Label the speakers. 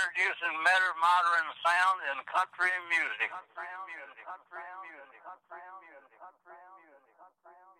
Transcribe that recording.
Speaker 1: introducing better modern sound in country music. Country music. Country music. Country music. Country music. Country music.